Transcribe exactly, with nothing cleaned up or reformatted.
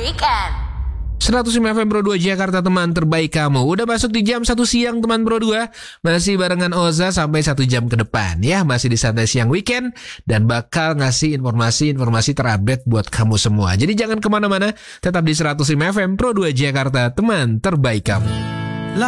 Weekend. seratus lima F M Pro dua Jakarta, teman terbaik kamu. Udah masuk di jam satu siang teman Pro dua. Masih barengan Oza sampai satu jam ke depan ya. Masih di Santai Siang Weekend. Dan bakal ngasih informasi-informasi terupdate buat kamu semua. Jadi jangan kemana-mana. Tetap di seratus lima F M Pro dua Jakarta, teman terbaik kamu.